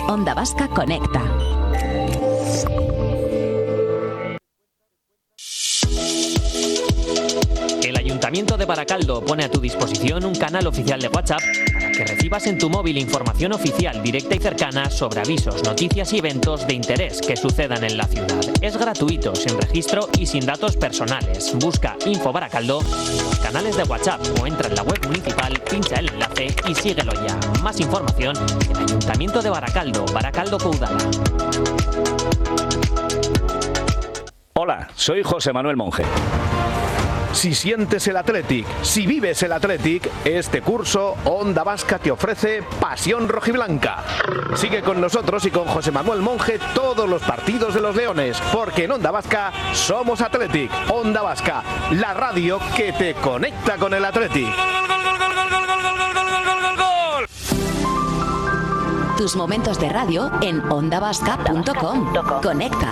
Onda Vasca Conecta. El Ayuntamiento de Baracaldo pone a tu disposición un canal oficial de WhatsApp para que recibas en tu móvil información oficial directa y cercana sobre avisos, noticias y eventos de interés que sucedan en la ciudad. Es gratuito, sin registro y sin datos personales. Busca Info Baracaldo en los canales de WhatsApp o entra en la web municipal, pincha el enlace y síguelo ya. Más información en Ayuntamiento de Baracaldo, Baracaldo Caudala. Hola, soy José Manuel Monge. Si sientes el Athletic, si vives el Athletic, este curso Onda Vasca te ofrece Pasión Rojiblanca. Sigue con nosotros y con José Manuel Monge todos los partidos de los Leones, porque en Onda Vasca somos Athletic. Onda Vasca, la radio que te conecta con el Athletic. Tus momentos de radio en ondavasca.com. Conecta.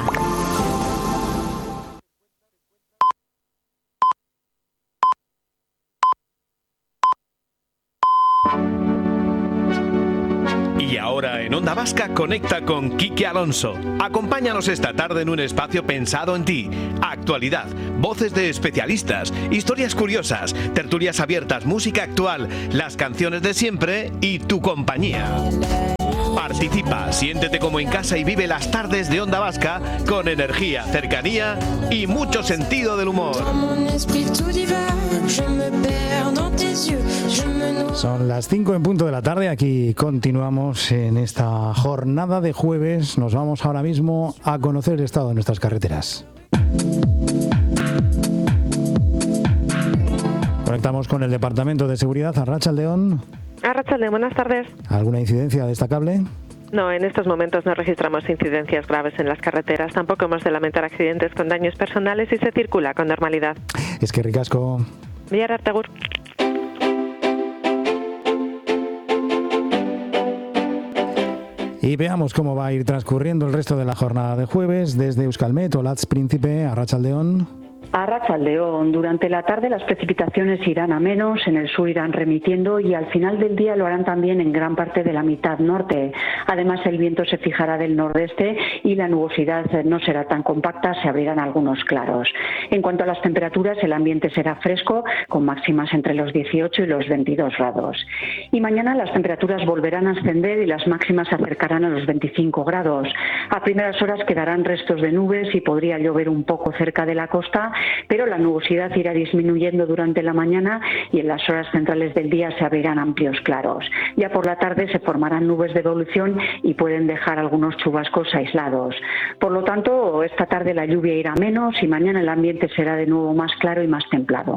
Y ahora en Onda Vasca conecta con Quique Alonso. Acompáñanos esta tarde en un espacio pensado en ti. Actualidad, voces de especialistas, historias curiosas, tertulias abiertas, música actual, las canciones de siempre y tu compañía. Participa, siéntete como en casa y vive las tardes de Onda Vasca con energía, cercanía y mucho sentido del humor. Son las 5 en punto de la tarde, aquí continuamos en esta jornada de jueves. Nos vamos ahora mismo a conocer el estado de nuestras carreteras. Conectamos con el Departamento de Seguridad. Arratsaldeon. Arratsaldeon, buenas tardes. ¿Alguna incidencia destacable? No, en estos momentos no registramos incidencias graves en las carreteras. Tampoco hemos de lamentar accidentes con daños personales y se circula con normalidad. Es que ricasco. Bihar arte agur. Y veamos cómo va a ir transcurriendo el resto de la jornada de jueves desde Euskalmet, Olatz Príncipe, Arratsaldeon. Arratsaldeon, durante la tarde las precipitaciones irán a menos, en el sur irán remitiendo y al final del día lo harán también en gran parte de la mitad norte. Además el viento se fijará del nordeste y la nubosidad no será tan compacta, se abrirán algunos claros. En cuanto a las temperaturas, el ambiente será fresco, con máximas entre los 18 y los 22 grados. Y mañana las temperaturas volverán a ascender y las máximas se acercarán a los 25 grados. A primeras horas quedarán restos de nubes y podría llover un poco cerca de la costa, pero la nubosidad irá disminuyendo durante la mañana y en las horas centrales del día se abrirán amplios claros. Ya por la tarde se formarán nubes de evolución y pueden dejar algunos chubascos aislados. Por lo tanto, esta tarde la lluvia irá menos y mañana el ambiente será de nuevo más claro y más templado.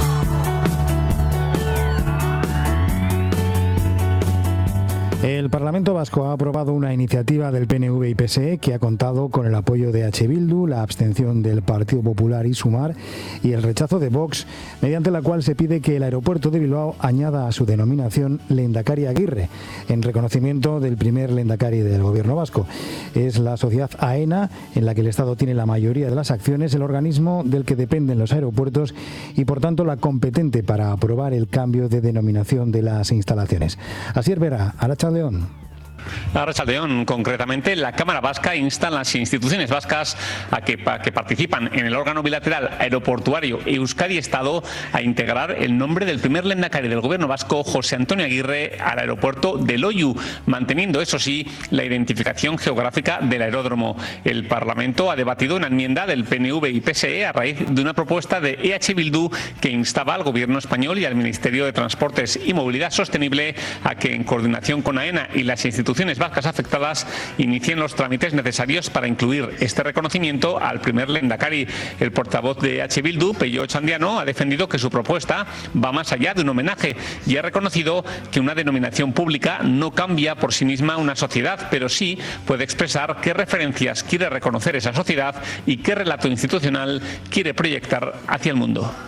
El Parlamento Vasco ha aprobado una iniciativa del PNV y PSE que ha contado con el apoyo de H. Bildu, la abstención del Partido Popular y Sumar y el rechazo de Vox, mediante la cual se pide que el aeropuerto de Bilbao añada a su denominación Lehendakari Aguirre, en reconocimiento del primer lehendakari del Gobierno vasco. Es la sociedad AENA, en la que el Estado tiene la mayoría de las acciones, el organismo del que dependen los aeropuertos y por tanto la competente para aprobar el cambio de denominación de las instalaciones. Así es, Vera, Arratsaldeon. Arratsaldeon, concretamente, la Cámara Vasca insta a las instituciones vascas a que participan en el órgano bilateral aeroportuario Euskadi-Estado a integrar el nombre del primer lehendakari del Gobierno vasco, José Antonio Aguirre, al aeropuerto de Loiu, manteniendo, eso sí, la identificación geográfica del aeródromo. El Parlamento ha debatido una enmienda del PNV y PSE a raíz de una propuesta de EH Bildu que instaba al Gobierno español y al Ministerio de Transportes y Movilidad Sostenible a que, en coordinación con AENA y las instituciones vascas afectadas, inicien los trámites necesarios para incluir este reconocimiento al primer lehendakari. El portavoz de H. Bildu, Pello Ochandiano, ha defendido que su propuesta va más allá de un homenaje y ha reconocido que una denominación pública no cambia por sí misma una sociedad, pero sí puede expresar qué referencias quiere reconocer esa sociedad y qué relato institucional quiere proyectar hacia el mundo.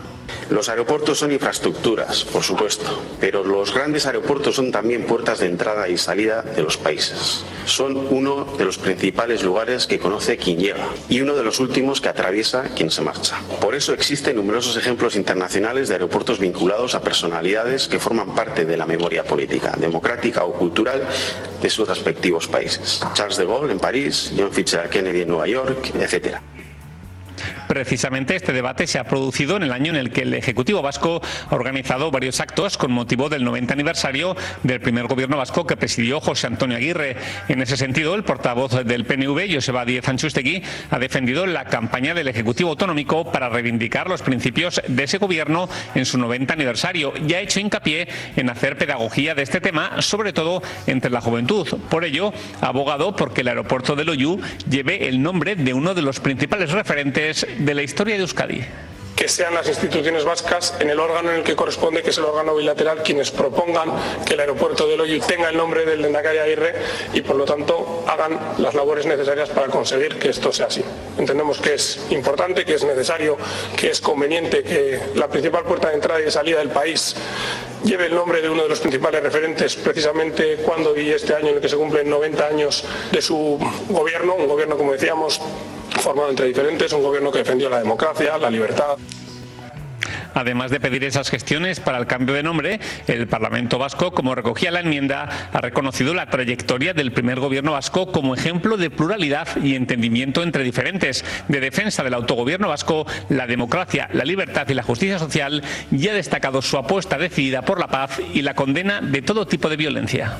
Los aeropuertos son infraestructuras, por supuesto, pero los grandes aeropuertos son también puertas de entrada y salida de los países. Son uno de los principales lugares que conoce quien llega y uno de los últimos que atraviesa quien se marcha. Por eso existen numerosos ejemplos internacionales de aeropuertos vinculados a personalidades que forman parte de la memoria política, democrática o cultural de sus respectivos países. Charles de Gaulle en París, John F. Kennedy en Nueva York, etc. Precisamente este debate se ha producido en el año en el que el Ejecutivo vasco ha organizado varios actos con motivo del 90 aniversario del primer gobierno vasco que presidió José Antonio Aguirre. En ese sentido, el portavoz del PNV, Joseba Díez Antxustegui, ha defendido la campaña del Ejecutivo Autonómico para reivindicar los principios de ese gobierno en su 90 aniversario y ha hecho hincapié en hacer pedagogía de este tema, sobre todo entre la juventud. Por ello, ha abogado porque el aeropuerto de Loiu lleve el nombre de uno de los principales referentes de la historia de Euskadi. Que sean las instituciones vascas en el órgano en el que corresponde, que es el órgano bilateral, quienes propongan que el aeropuerto de Loiu tenga el nombre del Lehendakari Aguirre y por lo tanto hagan las labores necesarias para conseguir que esto sea así. Entendemos que es importante, que es necesario, que es conveniente que la principal puerta de entrada y de salida del país lleve el nombre de uno de los principales referentes, precisamente cuando y este año en el que se cumplen 90 años de su gobierno, un gobierno, como decíamos, formado entre diferentes, un gobierno que defendió la democracia, la libertad. Además de pedir esas gestiones para el cambio de nombre, el Parlamento vasco, como recogía la enmienda, ha reconocido la trayectoria del primer gobierno vasco como ejemplo de pluralidad y entendimiento entre diferentes, de defensa del autogobierno vasco, la democracia, la libertad y la justicia social, y ha destacado su apuesta decidida por la paz y la condena de todo tipo de violencia.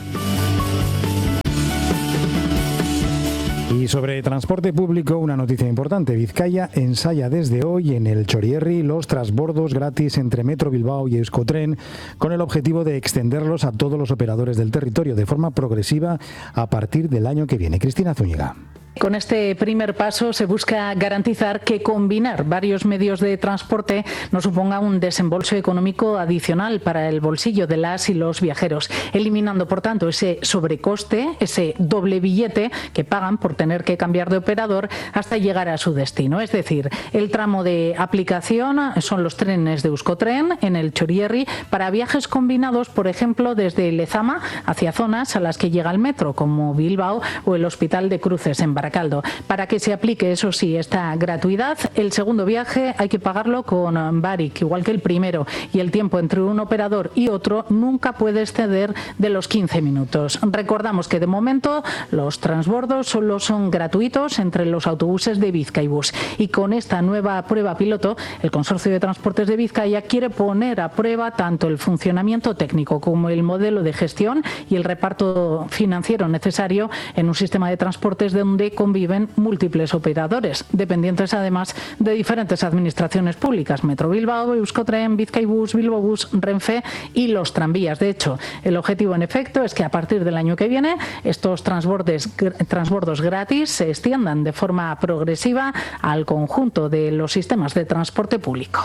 Y sobre transporte público, una noticia importante. Vizcaya ensaya desde hoy en el Txorierri los transbordos gratis entre Metro Bilbao y Euskotren, con el objetivo de extenderlos a todos los operadores del territorio de forma progresiva a partir del año que viene. Cristina Zúñiga. Con este primer paso se busca garantizar que combinar varios medios de transporte no suponga un desembolso económico adicional para el bolsillo de las y los viajeros, eliminando por tanto ese sobrecoste, ese doble billete que pagan por tener que cambiar de operador hasta llegar a su destino. Es decir, el tramo de aplicación son los trenes de Euskotren en el Txorierri para viajes combinados, por ejemplo, desde Lezama hacia zonas a las que llega el metro, como Bilbao o el Hospital de Cruces en Baracaldo. Para que se aplique, eso sí, esta gratuidad, el segundo viaje hay que pagarlo con Barik, igual que el primero, y el tiempo entre un operador y otro nunca puede exceder de los 15 minutos. Recordamos que de momento los transbordos solo son gratuitos entre los autobuses de Bizkaibus, y con esta nueva prueba piloto, el Consorcio de Transportes de Vizcaya quiere poner a prueba tanto el funcionamiento técnico como el modelo de gestión y el reparto financiero necesario en un sistema de transportes donde conviven múltiples operadores, dependientes además de diferentes administraciones públicas: Metro Bilbao, Euskotren, Bizkaibus, Bilbobus, Renfe y los tranvías. De hecho, el objetivo en efecto es que a partir del año que viene estos transbordos gratis se extiendan de forma progresiva al conjunto de los sistemas de transporte público.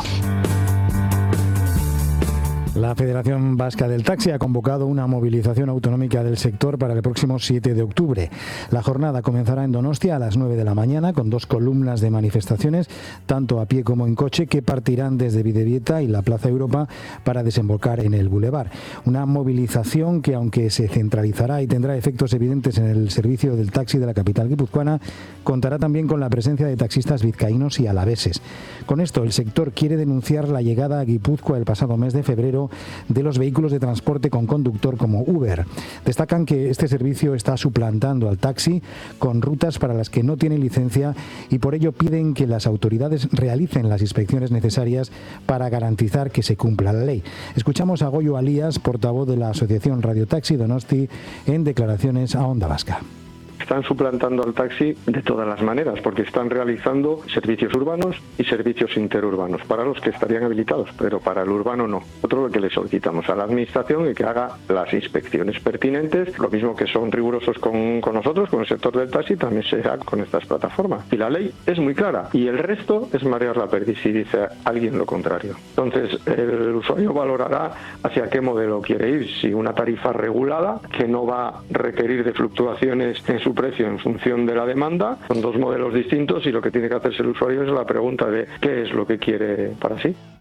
La Federación Vasca del Taxi ha convocado una movilización autonómica del sector para el próximo 7 de octubre. La jornada comenzará en Donostia a las 9 de la mañana con 2 columnas de manifestaciones, tanto a pie como en coche, que partirán desde Bidebieta y la Plaza Europa para desembocar en el Boulevard. Una movilización que, aunque se centralizará y tendrá efectos evidentes en el servicio del taxi de la capital guipuzcoana, contará también con la presencia de taxistas vizcaínos y alaveses. Con esto, el sector quiere denunciar la llegada a Guipúzcoa el pasado mes de febrero de los vehículos de transporte con conductor como Uber. Destacan que este servicio está suplantando al taxi con rutas para las que no tiene licencia y por ello piden que las autoridades realicen las inspecciones necesarias para garantizar que se cumpla la ley. Escuchamos a Goyo Alías, portavoz de la Asociación Radio Taxi Donosti, en declaraciones a Onda Vasca. Están suplantando al taxi de todas las maneras, porque están realizando servicios urbanos y servicios interurbanos, para los que estarían habilitados, pero para el urbano no. Otro lo que le solicitamos a la administración es que haga las inspecciones pertinentes, lo mismo que son rigurosos con nosotros, con el sector del taxi, también será con estas plataformas. Y la ley es muy clara, y el resto es marear la perdiz si dice alguien lo contrario. Entonces, el usuario valorará hacia qué modelo quiere ir, si una tarifa regulada, que no va a requerir de fluctuaciones en su precio en función de la demanda. Son dos modelos distintos y lo que tiene que hacerse el usuario es la pregunta de qué es lo que quiere para sí.